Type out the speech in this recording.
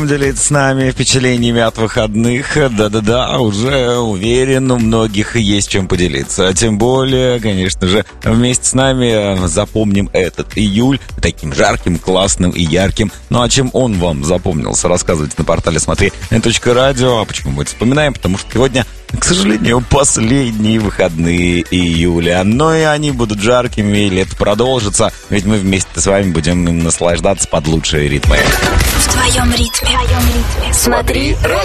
вам делиться с нами впечатлениями от выходных. Да-да-да, уже уверен, у многих есть чем поделиться. А тем более, конечно же, вместе с нами запомним этот июль таким жарким, классным и ярким. Ну а чем он вам запомнился, рассказывайте на портале смотри.радио. А почему мы это вспоминаем? Потому что сегодня, к сожалению, последние выходные июля. Но и они будут жаркими, и лето продолжится. Ведь мы вместе с вами будем наслаждаться под лучшие ритмы. В твоем ритме. Смотри.